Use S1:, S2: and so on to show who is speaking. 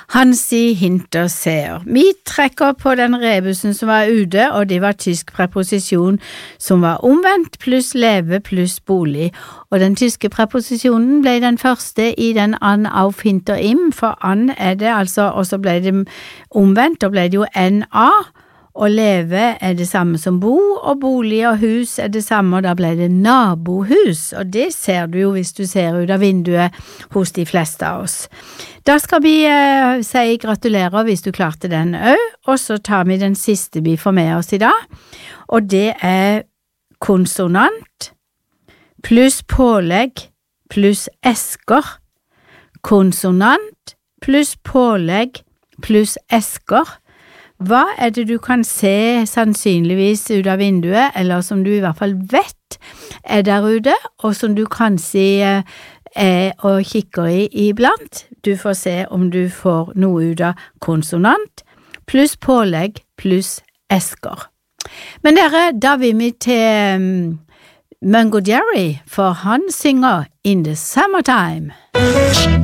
S1: Hansi Hinter ser. Vi trekker på den rebusen som var ute, og det var tysk preposisjon som var omvendt, pluss leve pluss bolig. Og den tyske preposisjonen ble den første i den an auf hinter im, for an det altså, og så ble det omvendt, da ble det jo NA, og leve det samme som bo, og bolig og hus det samme, og da ble det nabohus, og det ser du jo hvis du ser ut av vinduet hos de fleste av oss. Da skal vi si gratulerer hvis du klarte den og så tar vi den siste vi får med oss i dag, og det konsonant pluss pålegg pluss esker. Konsonant pluss pålegg pluss esker. Hva det du kan se sannsynligvis ut av vinduet, eller som du i hvert fall vet der ute, og som du kanskje og kikker i iblant? Du får se om du får noe ut av konsonant, pluss pålegg, pluss esker. Men dere, da vil vi til Mungo Jerry, for han synger In the Summertime.